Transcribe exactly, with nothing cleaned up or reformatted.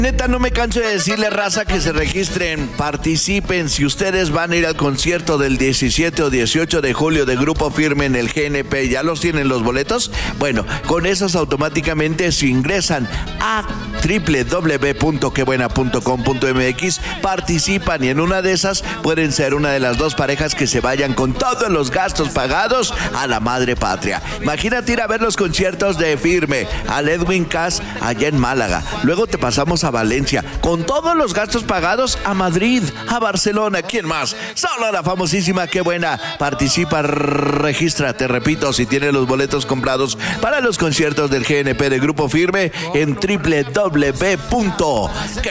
Neta, no me canso de decirle, raza, que se registren, participen. Si ustedes van a ir al concierto del diecisiete o dieciocho de julio de Grupo Firme en el G N P, ¿ya los tienen los boletos? Bueno, con esos automáticamente, si ingresan a doble u doble u doble u punto que buena punto com punto m x, participan y en una de esas pueden ser una de las dos parejas que se vayan con todos los gastos pagados a la madre patria. Imagínate ir a ver los conciertos de Firme, al Edwin Cass allá en Málaga. Luego te pasamos a Valencia, con todos los gastos pagados a Madrid, a Barcelona. ¿Quién más? Solo la famosísima Qué Buena. Participa, regístrate, repito, si tienes los boletos comprados para los conciertos del G N P de Grupo Firme en doble u doble u doble u punto que